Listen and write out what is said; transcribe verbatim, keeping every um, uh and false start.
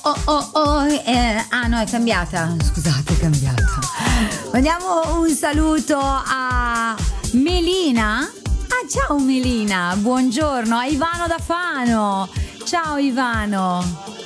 oh oh oh eh, ah no, è cambiata, scusate, è cambiata. Mandiamo un saluto a Melina. Ah, ciao Melina, buongiorno. A Ivano da Fano. Ciao Ivano.